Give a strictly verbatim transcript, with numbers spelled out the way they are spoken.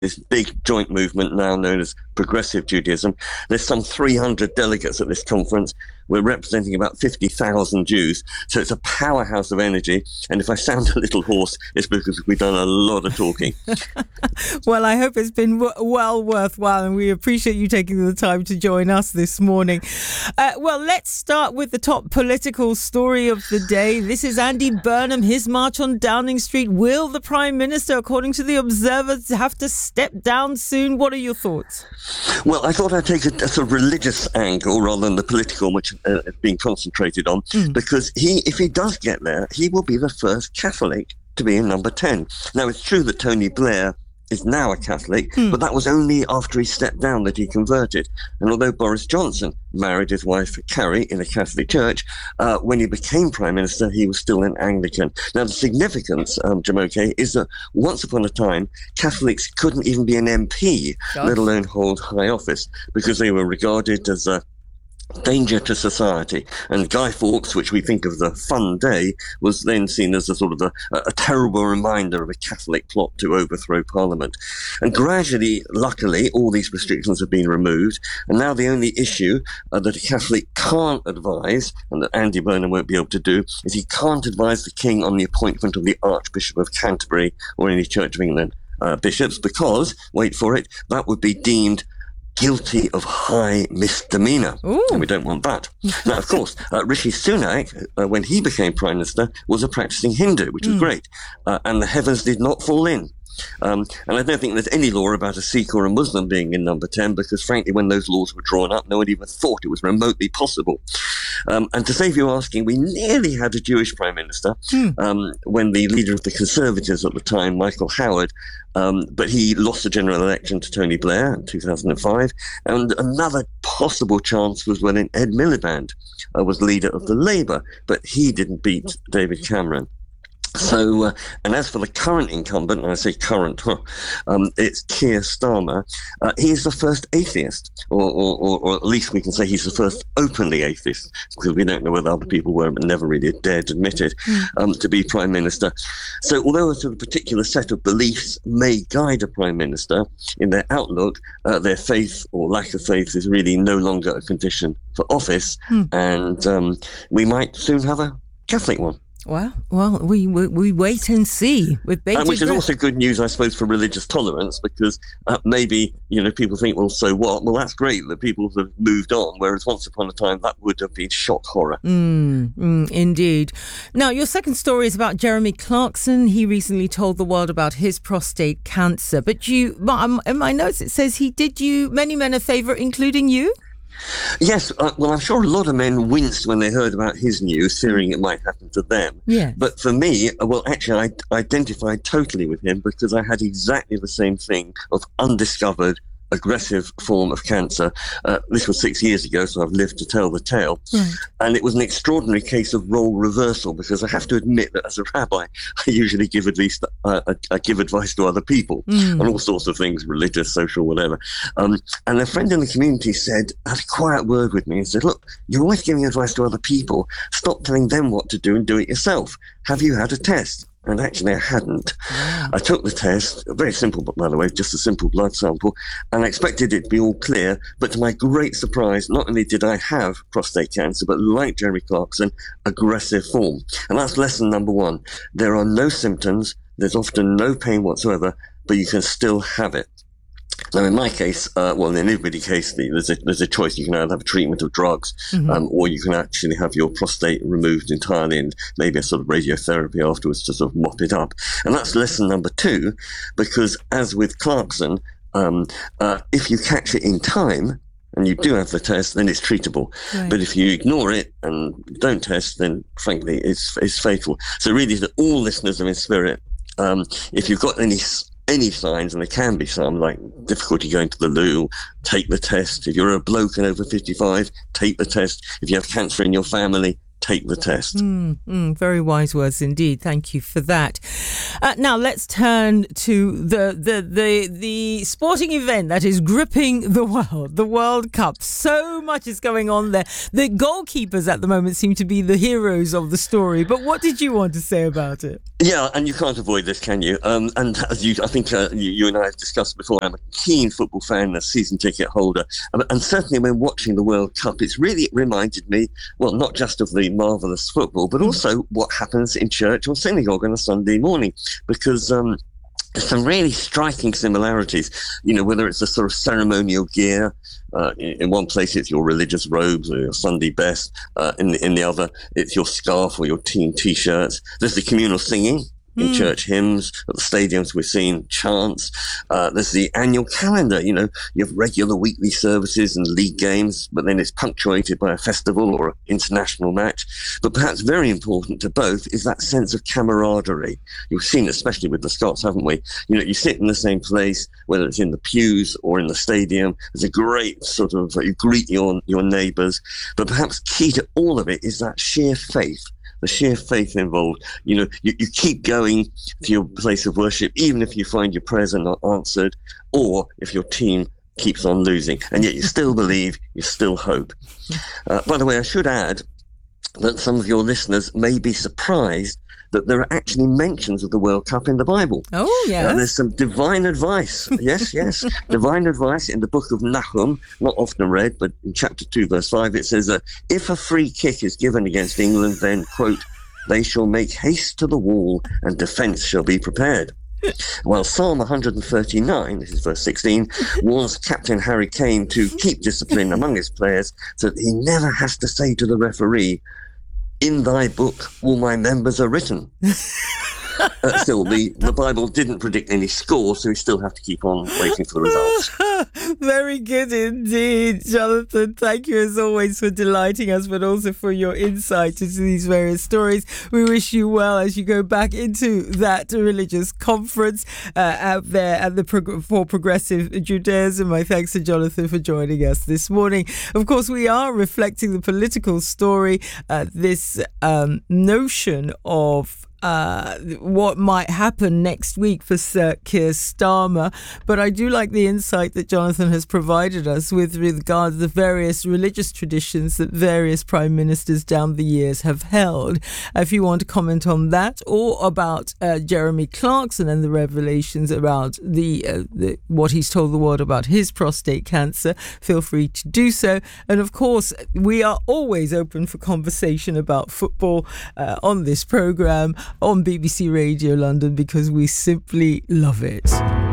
this big joint movement now known as Progressive Judaism. There's some three hundred delegates at this conference. We're representing about fifty thousand Jews. So it's a powerhouse of energy. And if I sound a little hoarse, it's because we've done a lot of talking. Well, I hope it's been w- well worthwhile, and we appreciate you taking the time to join us this morning. Uh, well, let's start with the top political story of the day. This is Andy Burnham, his march on Downing Street. Will the Prime Minister, according to the Observer, have to step down soon? What are your thoughts? Well, I thought I'd take a, a sort of religious angle rather than the political, which uh, is being concentrated on, mm. because he, if he does get there, he will be the first Catholic to be in number ten. Now, it's true that Tony Blair is now a Catholic, mm. but that was only after he stepped down that he converted. And although Boris Johnson married his wife Carrie in a Catholic church, uh, when he became Prime Minister, he was still an Anglican. Now, the significance, um, Jumoke, is that once upon a time, Catholics couldn't even be an M P, Gosh. let alone hold high office, because they were regarded as a danger to society. And Guy Fawkes, which we think of as a fun day, was then seen as a sort of a, a terrible reminder of a Catholic plot to overthrow Parliament. And gradually, luckily, all these restrictions have been removed. And now the only issue uh, that a Catholic can't advise, and that Andy Burnham won't be able to do, is he can't advise the King on the appointment of the Archbishop of Canterbury or any Church of England uh, bishops, because, wait for it, that would be deemed guilty of high misdemeanor. Ooh. And we don't want that. Now, of course, uh, Rishi Sunak, uh, when he became Prime Minister, was a practicing Hindu, which was mm. great. Uh, and the heavens did not fall in. Um, and I don't think there's any law about a Sikh or a Muslim being in number ten, because frankly, when those laws were drawn up, no one even thought it was remotely possible. Um, and to save you asking, we nearly had a Jewish Prime Minister mm. um, when the leader of the Conservatives at the time, Michael Howard, um, but he lost the general election to Tony Blair in two thousand five. And another possible chance was when Ed Miliband uh, was leader of the Labour, but he didn't beat David Cameron. So, uh, and as for the current incumbent, and I say current, huh, um, it's Keir Starmer. Uh, he is the first atheist, or, or, or, or at least we can say he's the first openly atheist, because we don't know whether other people were, but never really dared admit it, um, to be Prime Minister. So although a sort of particular set of beliefs may guide a Prime Minister in their outlook, uh, their faith or lack of faith is really no longer a condition for office, mm. and um, we might soon have a Catholic one. Well, well, we, we we wait and see with bated uh, which is breath. also good news, I suppose, for religious tolerance, because uh, maybe, you know, people think, well, so what? Well, that's great that people have moved on, whereas once upon a time that would have been shock horror. Mm, mm, indeed. Now, your second story is about Jeremy Clarkson. He recently told the world about his prostate cancer, but you, in my notes, it says he did you many men a favour, including you. Yes, uh, well, I'm sure a lot of men winced when they heard about his news, fearing it might happen to them. Yeah. But for me, well, actually, I identified totally with him, because I had exactly the same thing of undiscovered, aggressive form of cancer. Uh, this was six years ago, so I've lived to tell the tale. Right. And it was an extraordinary case of role reversal, because I have to admit that as a rabbi, I usually give at least uh, I, I give advice to other people mm. on all sorts of things, religious, social, whatever. Um, and a friend in the community said, had a quiet word with me and said, look, you're always giving advice to other people. Stop telling them what to do and do it yourself. Have you had a test? And actually, I hadn't. Yeah. I took the test, very simple, by the way, just a simple blood sample, and I expected it to be all clear. But to my great surprise, not only did I have prostate cancer, but like Jeremy Clarkson, aggressive form. And that's lesson number one. There are no symptoms. There's often no pain whatsoever, but you can still have it. Now, in my case, uh, well, in anybody's case, there's a, there's a choice. You can either have a treatment of drugs, mm-hmm. um, or you can actually have your prostate removed entirely and maybe a sort of radiotherapy afterwards to sort of mop it up. And that's lesson number two, because as with Clarkson, um, uh, if you catch it in time, and you do have the test, then it's treatable. Right. But if you ignore it and don't test, then frankly, it's it's fatal. So really, to all listeners of In Spirit, um, if you've got any any signs, and there can be some, like difficulty going to the loo, take the test. If you're a bloke and over fifty-five, take the test. If you have cancer in your family, take the test. Mm, mm, very wise words indeed. Thank you for that. Uh, now let's turn to the, the the the sporting event that is gripping the world, the World Cup. So much is going on there. The goalkeepers at the moment seem to be the heroes of the story. But what did you want to say about it? Yeah, and you can't avoid this, can you? Um, and as you, I think uh, you, you and I have discussed before, I'm a keen football fan, a season ticket holder, and, and certainly when watching the World Cup, it's really reminded me, well, not just of the marvellous football, but also what happens in church or synagogue on a Sunday morning, because um, there's some really striking similarities, you know, whether it's a sort of ceremonial gear. Uh, in, in one place, it's your religious robes or your Sunday best. Uh, in, the, in the other, it's your scarf or your team T-shirts. There's the communal singing in mm. church hymns. At the stadiums, we're seeing chants. Uh, there's the annual calendar. You know, you have regular weekly services and league games, but then it's punctuated by a festival or an international match. But perhaps very important to both is that sense of camaraderie. You've seen it, especially with the Scots, haven't we? You know, you sit in the same place, whether it's in the pews or in the stadium. There's a great sort of, you greet your, your neighbours. But perhaps key to all of it is that sheer faith. The sheer faith involved. You know, you, you keep going to your place of worship, even if you find your prayers are not answered, or if your team keeps on losing. And yet you still believe, you still hope. Uh, by the way, I should add that some of your listeners may be surprised that there are actually mentions of the World Cup in the Bible. Oh, yeah. Uh, there's some divine advice. Yes, yes. Divine advice in the book of Nahum, not often read, but in chapter two, verse five, it says, uh, if a free kick is given against England, then, quote, they shall make haste to the wall and defence shall be prepared. While Psalm one thirty-nine, this is verse sixteen, warns Captain Harry Kane to keep discipline among his players so that he never has to say to the referee, in thy book all my members are written. Uh, still, the, the Bible didn't predict any score, so we still have to keep on waiting for the results. Very good indeed, Jonathan. Thank you as always for delighting us, but also for your insight into these various stories. We wish you well as you go back into that religious conference uh, out there at the Pro- for Progressive Judaism. My thanks to Jonathan for joining us this morning. Of course, we are reflecting the political story, uh, this um, notion of Uh, what might happen next week for Sir Keir Starmer. But I do like the insight that Jonathan has provided us with regard to the various religious traditions that various prime ministers down the years have held. If you want to comment on that or about uh, Jeremy Clarkson and the revelations about the, uh, the what he's told the world about his prostate cancer, feel free to do so. And of course, we are always open for conversation about football uh, on this programme on B B C Radio London because we simply love it.